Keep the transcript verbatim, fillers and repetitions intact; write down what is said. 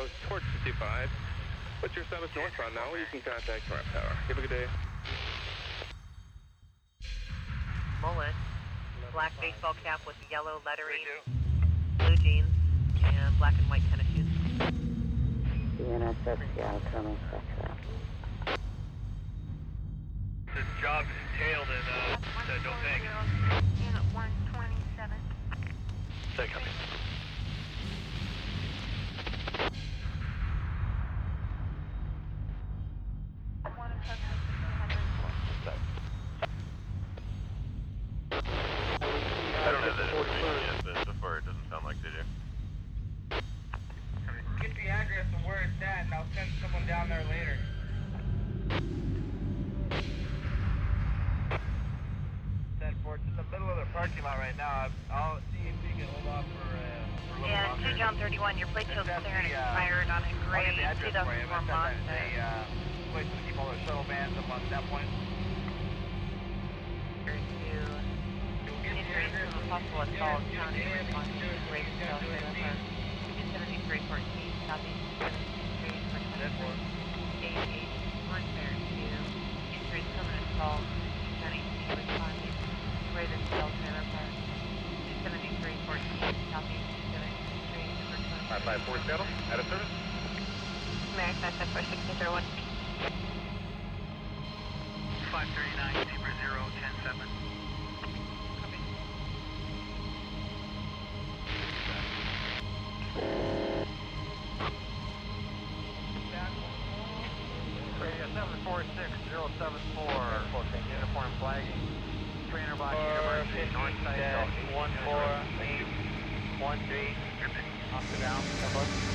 nose towards fifty-five. What's your service northbound now? You can contact North Tower. Have a good day. Mullet, black baseball cap with yellow lettering, blue jeans, and black and white tennis shoes. D N S X, yeah, coming, Foxtrot. This job entailed in, uh, the Dothank. Unit one twenty-seven. Say coming. One approaching fifteen hundred. I don't have that information yet, but so far it doesn't sound like they do. Get the address of where it's at, and I'll send someone down there later. ten four, it's in the middle of the parking lot right now. I'll see if we can hold off for, uh, for a little Yeah, longer. two John thirty-one, your plate shows That's clear and the, uh, expired on a I'll gray get the address two for you. thousand four That's Mazda. a uh, place to keep all the shuttle vans up on that point. Possible assault, county responding to Grace Hill Trailer Park. two seventy-three fourteen, southeast seventy-three for twenty-four. eight eight one fair two. Injuries permanent assault. County responding to Raven Hill Trailer Park. two seventy-three fourteen, southeast seventy-three for twenty-four. five five four Seattle, out of service. American nine seven four six zero one. five thirty-nine, Zebra zero, ten seven. seven four six zero seven four, uniform flagging, trainer box, University, north side, one four eight one three, up and down,